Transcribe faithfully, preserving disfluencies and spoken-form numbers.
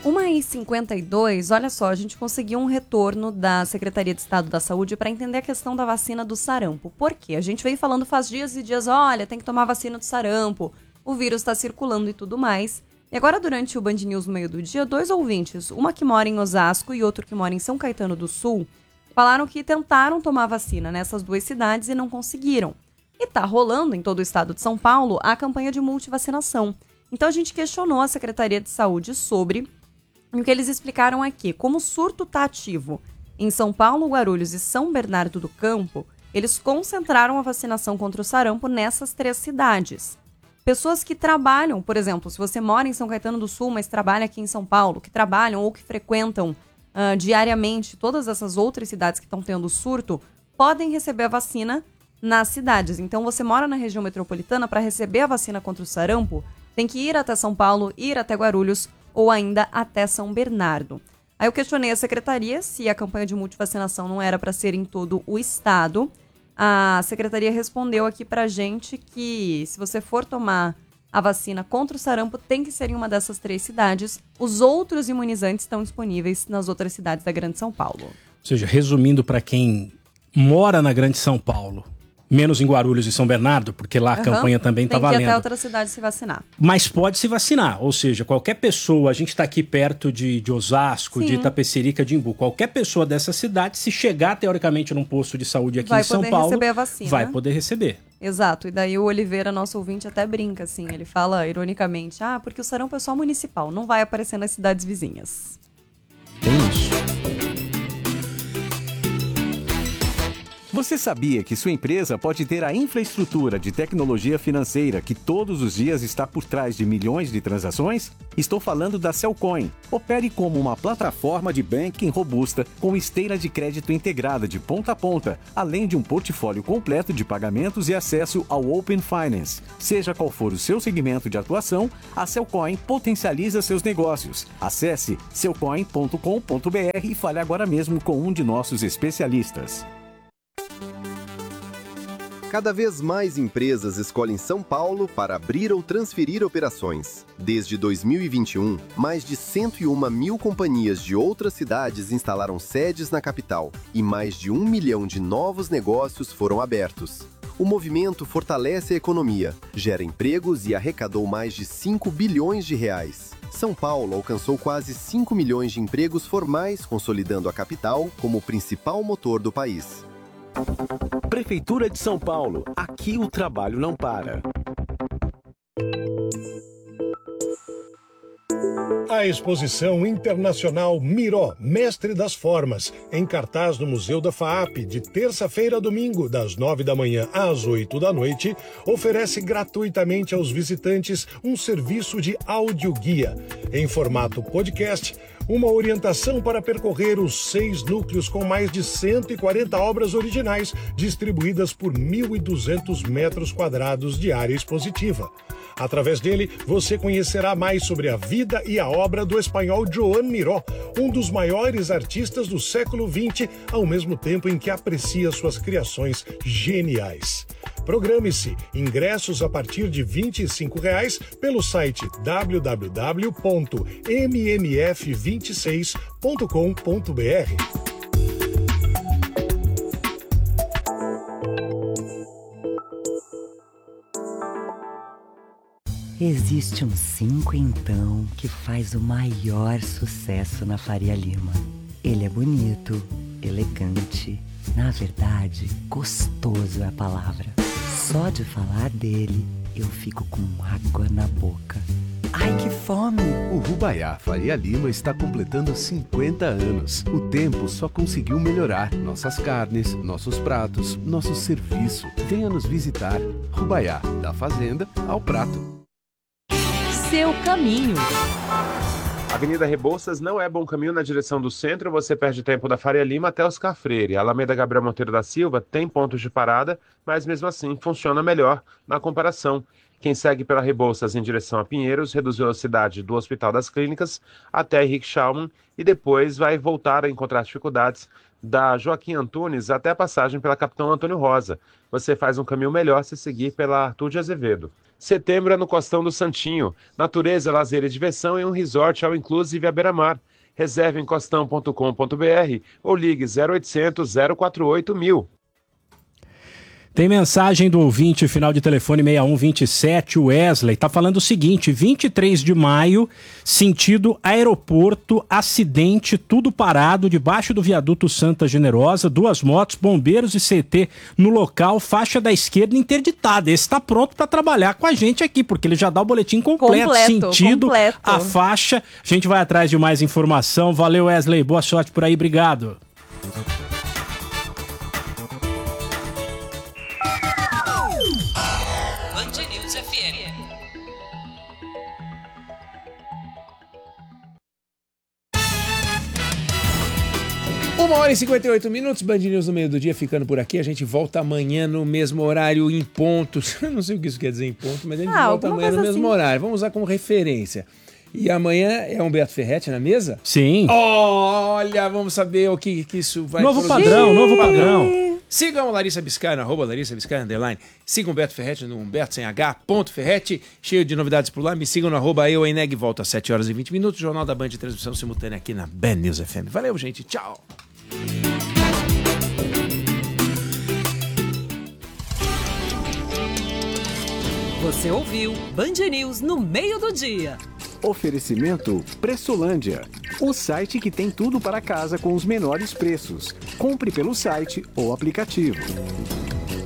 uma e cinquenta e dois, olha só, a gente conseguiu um retorno da Secretaria de Estado da Saúde para entender a questão da vacina do sarampo. Por quê? A gente veio falando faz dias e dias, olha, tem que tomar vacina do sarampo, o vírus está circulando e tudo mais. E agora, durante o Band News no meio do dia, dois ouvintes, uma que mora em Osasco e outro que mora em São Caetano do Sul, falaram que tentaram tomar vacina nessas duas cidades e não conseguiram. E tá rolando em todo o estado de São Paulo a campanha de multivacinação. Então a gente questionou a Secretaria de Saúde sobre... E o que eles explicaram aqui, como o surto está ativo em São Paulo, Guarulhos e São Bernardo do Campo, eles concentraram a vacinação contra o sarampo nessas três cidades. Pessoas que trabalham, por exemplo, se você mora em São Caetano do Sul, mas trabalha aqui em São Paulo, que trabalham ou que frequentam uh, diariamente todas essas outras cidades que estão tendo surto, podem receber a vacina nas cidades. Então, você mora na região metropolitana, para receber a vacina contra o sarampo, tem que ir até São Paulo, ir até Guarulhos, ou ainda até São Bernardo. Aí eu questionei a secretaria se a campanha de multivacinação não era para ser em todo o estado. A secretaria respondeu aqui pra gente que se você for tomar a vacina contra o sarampo, tem que ser em uma dessas três cidades. Os outros imunizantes estão disponíveis nas outras cidades da Grande São Paulo. Ou seja, resumindo para quem mora na Grande São Paulo, menos em Guarulhos e São Bernardo, porque lá a uhum. campanha também está valendo. Tem que ir até outra cidade se vacinar. Mas pode se vacinar, ou seja, qualquer pessoa, a gente está aqui perto de, de Osasco, Sim. de Itapecerica, de Imbu, qualquer pessoa dessa cidade, se chegar teoricamente num posto de saúde aqui vai em São Paulo, vai poder receber a vacina. Vai poder receber. Exato, e daí o Oliveira, nosso ouvinte, até brinca, assim, ele fala ironicamente, ah, porque o sarampo é só municipal, não vai aparecer nas cidades vizinhas. Tem isso. Você sabia que sua empresa pode ter a infraestrutura de tecnologia financeira que todos os dias está por trás de milhões de transações? Estou falando da Cellcoin. Opere como uma plataforma de banking robusta com esteira de crédito integrada de ponta a ponta, além de um portfólio completo de pagamentos e acesso ao Open Finance. Seja qual for o seu segmento de atuação, a Cellcoin potencializa seus negócios. Acesse cellcoin ponto com ponto b r e fale agora mesmo com um de nossos especialistas. Cada vez mais empresas escolhem São Paulo para abrir ou transferir operações. Desde dois mil e vinte e um, mais de cento e uma mil companhias de outras cidades instalaram sedes na capital e mais de um milhão de novos negócios foram abertos. O movimento fortalece a economia, gera empregos e arrecadou mais de cinco bilhões de reais. São Paulo alcançou quase cinco milhões de empregos formais, consolidando a capital como o principal motor do país. Prefeitura de São Paulo. Aqui o trabalho não para. A exposição internacional Miró, Mestre das Formas, em cartaz no Museu da FAAP, de terça-feira a domingo, das nove da manhã às oito da noite, oferece gratuitamente aos visitantes um serviço de audioguia, em formato podcast, uma orientação para percorrer os seis núcleos com mais de cento e quarenta obras originais, distribuídas por mil e duzentos metros quadrados de área expositiva. Através dele, você conhecerá mais sobre a vida e a obra do espanhol Joan Miró, um dos maiores artistas do século vinte, ao mesmo tempo em que aprecia suas criações geniais. Programe-se. Ingressos a partir de vinte e cinco reais pelo site w w w ponto m m f vinte e seis ponto com ponto b r. Existe um cinco então que faz o maior sucesso na Faria Lima. Ele é bonito, elegante, na verdade, gostoso é a palavra. Só de falar dele, eu fico com água na boca. Ai, que fome! O Rubaiá Faria Lima está completando cinquenta anos. O tempo só conseguiu melhorar nossas carnes, nossos pratos, nosso serviço. Venha nos visitar. Rubaiá, da fazenda ao prato. Seu caminho. Avenida Rebouças não é bom caminho na direção do centro, você perde tempo da Faria Lima até Oscar Freire. A Alameda Gabriel Monteiro da Silva tem pontos de parada, mas mesmo assim funciona melhor na comparação. Quem segue pela Rebouças em direção a Pinheiros reduz a velocidade do Hospital das Clínicas até Henrique Schaumann e depois vai voltar a encontrar dificuldades da Joaquim Antunes até a passagem pela Capitão Antônio Rosa. Você faz um caminho melhor se seguir pela Arthur de Azevedo. Setembro é no Costão do Santinho. Natureza, lazer e diversão em um resort ao inclusive à beira-mar. Reserve em costão ponto com ponto b r ou ligue zero oitocentos, zero quatro oito mil. Tem mensagem do ouvinte, final de telefone seis um dois sete, o Wesley, tá falando o seguinte: vinte e três de maio, sentido aeroporto, acidente, tudo parado, debaixo do viaduto Santa Generosa, duas motos, bombeiros e C T no local, faixa da esquerda interditada. Esse tá pronto para trabalhar com a gente aqui, porque ele já dá o boletim completo, completo sentido, completo. A faixa. A gente vai atrás de mais informação. Valeu, Wesley, boa sorte por aí, obrigado. Uma hora e cinquenta e oito minutos, Band News no meio do dia, ficando por aqui. A gente volta amanhã no mesmo horário, em ponto. Não sei o que isso quer dizer em ponto, mas a gente ah, volta amanhã no mesmo assim. horário. Vamos usar como referência. E amanhã é Humberto Ferretti na mesa? Sim. Olha, vamos saber o que, que isso vai... Novo produzir. padrão, novo padrão. Sigam Larissa Biscay, arroba Larissa Biscay, underline. Sigam Humberto Ferretti no Humberto sem H, ponto Ferretti. Cheio de novidades por lá. Me sigam no arroba eu, Eneg. Volta às sete horas e vinte minutos. Jornal da Band, transmissão simultânea aqui na Band News F M. Valeu, gente. Tchau. Você ouviu Band News no meio do dia. Oferecimento Pressolândia, o site que tem tudo para casa com os menores preços. Compre pelo site ou aplicativo.